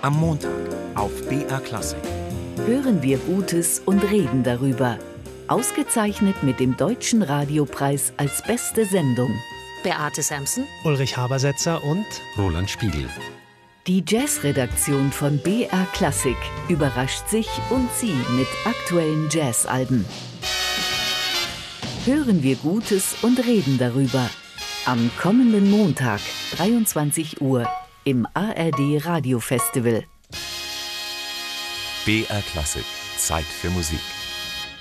Am Montag auf BR Klassik. Hören wir Gutes und reden darüber. Ausgezeichnet mit dem Deutschen Radiopreis als beste Sendung. Beate Samson, Ulrich Habersetzer und Roland Spiegel. Die Jazzredaktion von BR Klassik überrascht sich und Sie mit aktuellen Jazzalben. Hören wir Gutes und reden darüber. Am kommenden Montag, 23 Uhr, im ARD Radio Festival. BR Klassik. Zeit für Musik.